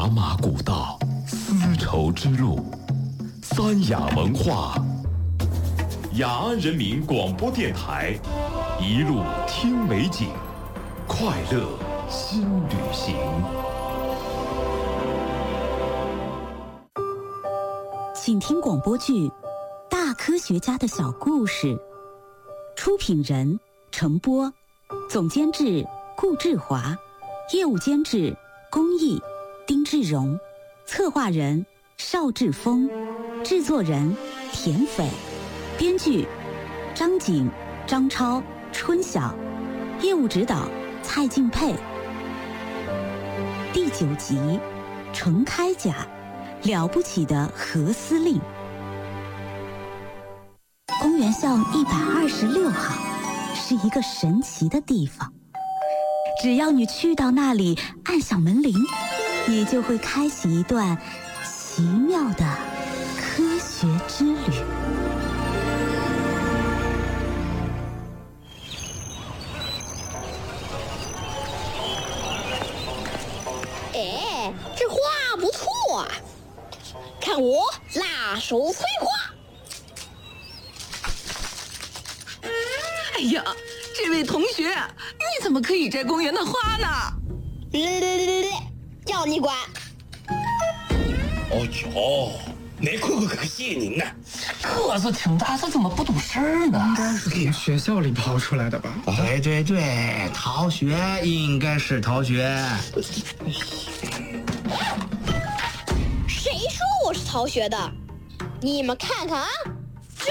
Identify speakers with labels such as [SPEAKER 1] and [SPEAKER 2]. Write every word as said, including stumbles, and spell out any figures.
[SPEAKER 1] 茶马古道，丝绸之路，三雅文化。雅安人民广播电台，一路听美景，快乐新旅行。
[SPEAKER 2] 请听广播剧《大科学家的小故事》，出品人程波，总监制顾志华，业务监制龚毅、丁志荣，策划人邵志峰，制作人田斐，编剧张景、张超、春晓，业务指导蔡敬佩。第九集，程开甲，了不起的何司令。公园巷一百二十六号是一个神奇的地方，只要你去到那里，按响门铃，你就会开启一段奇妙的科学之旅。
[SPEAKER 3] 哎，这花不错啊！看我辣手摧花！
[SPEAKER 4] 哎呀，这位同学，你怎么可以摘公园的花呢？
[SPEAKER 3] 咧咧咧咧，叫你管！
[SPEAKER 5] 哦哟，那可可可谢您呐！
[SPEAKER 6] 个子挺大，他怎么不懂事儿呢？
[SPEAKER 7] 应该是从学校里跑出来的吧？
[SPEAKER 5] 对对对，逃学应该是逃学。
[SPEAKER 3] 谁说我是逃学的？你们看看啊，